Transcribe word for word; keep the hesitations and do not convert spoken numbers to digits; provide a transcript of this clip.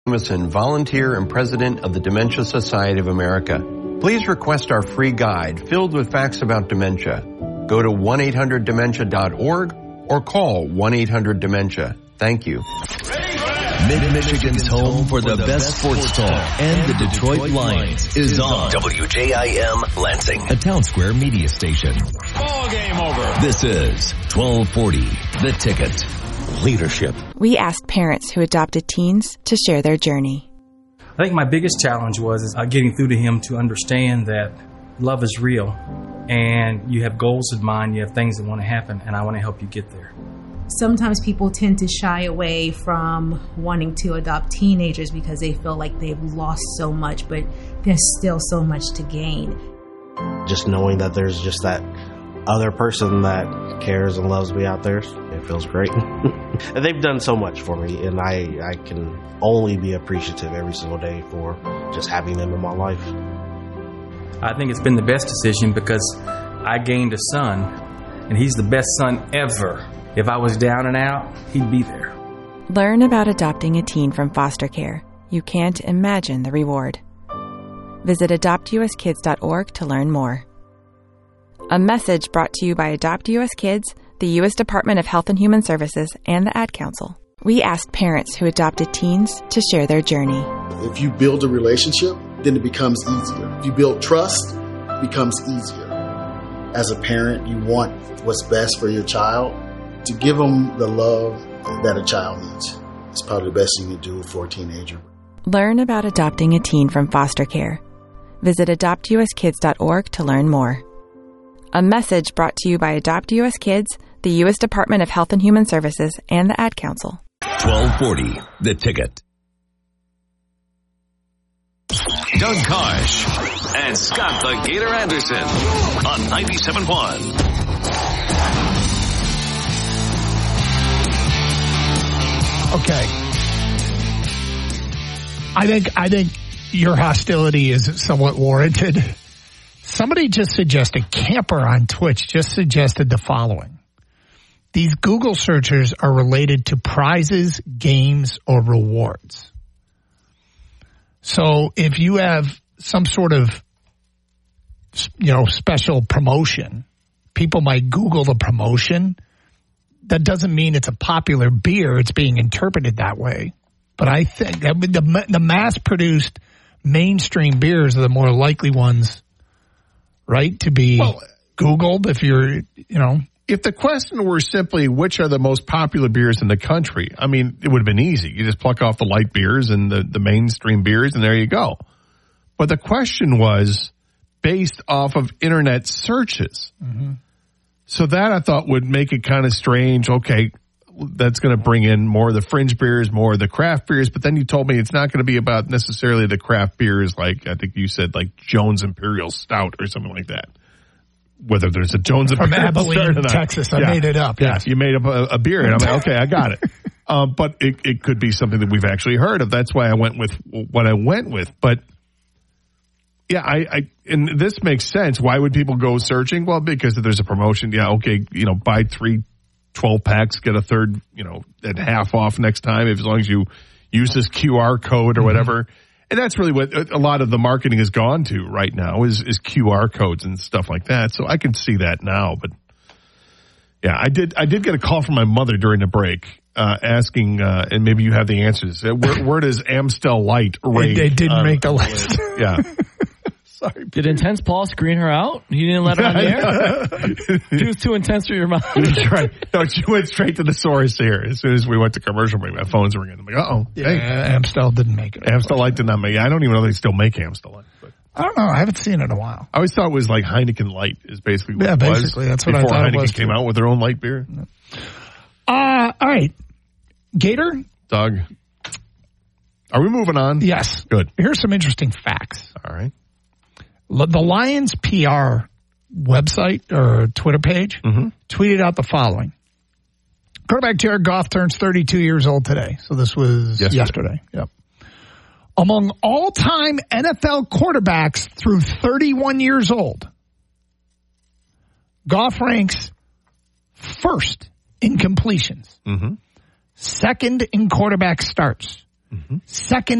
Jameson, volunteer and president of the Dementia Society of America. Please request our free guide filled with facts about dementia. Go to one eight hundred dementia dot org or call one eight hundred dementia. Thank you. Mid-Michigan's home for the best sports talk and the Detroit Lions is on W J I M Lansing, a Town Square media station. Ball game over. This is twelve forty, The Ticket. Leadership. We asked parents who adopted teens to share their journey. I think my biggest challenge was uh, getting through to him to understand that love is real and you have goals in mind, you have things that want to happen, and I want to help you get there. Sometimes people tend to shy away from wanting to adopt teenagers because they feel like they've lost so much, but there's still so much to gain. Just knowing that there's just that other person that cares and loves me out there, it feels great. And they've done so much for me, and I, I can only be appreciative every single day for just having them in my life. I think it's been the best decision because I gained a son, and he's the best son ever. If I was down and out, he'd be there. Learn about adopting a teen from foster care. You can't imagine the reward. Visit adopt u s kids dot org to learn more. A message brought to you by Adopt U S Kids, the U S Department of Health and Human Services, and the Ad Council. We asked parents who adopted teens to share their journey. If you build a relationship, then it becomes easier. If you build trust, it becomes easier. As a parent, you want what's best for your child. To give them the love that a child needs. It's probably the best you can do for a teenager. Learn about adopting a teen from foster care. Visit adopt u s kids dot org to learn more. A message brought to you by Adopt U S Kids, the U S Department of Health and Human Services, and the Ad Council. twelve forty, The Ticket. Doug Karsh and Scott the Gator Anderson on ninety-seven point one. Okay. I think I think your hostility is somewhat warranted. Somebody just suggested, Camper on Twitch just suggested the following. These Google searches are related to prizes, games, or rewards. So if you have some sort of, you know, special promotion, people might Google the promotion. That doesn't mean it's a popular beer. It's being interpreted that way. But I think that the, the mass-produced mainstream beers are the more likely ones, right, to be well, Googled if you're, you know. If the question were simply which are the most popular beers in the country, I mean, it would have been easy. You just pluck off the light beers and the, the mainstream beers, and there you go. But the question was based off of Internet searches. Mm-hmm. So that I thought would make it kind of strange. Okay, that's going to bring in more of the fringe beers, more of the craft beers. But then you told me it's not going to be about necessarily the craft beers like I think you said like Jones Imperial Stout or something like that. Whether there's a Jones From Imperial Abilene, Stout or not. Texas. I yeah. made it up. Yeah, yes. You made up a, a beer. And I'm like, okay, I got it. um, but it, it could be something that we've actually heard of. That's why I went with what I went with. But yeah, I, I, and this makes sense. Why would people go searching? Well, because if there's a promotion, yeah, okay, you know, buy three twelve packs, get a third, you know, at half off next time, if, as long as you use this Q R code or whatever. Mm-hmm. And that's really what a lot of the marketing has gone to right now is, is Q R codes and stuff like that. So I can see that now. But yeah, I did, I did get a call from my mother during the break. Uh, asking, uh, and maybe you have the answers. Uh, where, where does Amstel Light rate? They didn't uh, make the list. Yeah. Sorry. Did Intense Paul screen her out? You didn't let her on the air? She was too intense for your mom. That's right. No, she went straight to the source here. As soon as we went to commercial break, my phone's ringing. I'm like, uh-oh. Yeah, hey. Amstel didn't make it. Amstel Light did not make it. I don't even know if they still make Amstel Light. But I don't know. I haven't seen it in a while. I always thought it was like Heineken Light is basically what yeah, it was. Yeah, basically. That's what I before thought Heineken it was. came too. out with their own light beer. Uh, all right. Gator? Doug? Are we moving on? Yes. Good. Here's some interesting facts. All right. The Lions P R website or Twitter page mm-hmm. tweeted out the following. Quarterback Jared Goff turns thirty-two years old today. So this was yesterday. yesterday. Yep. Among all-time N F L quarterbacks through thirty-one years old, Goff ranks first in completions, mm-hmm. second in quarterback starts, Second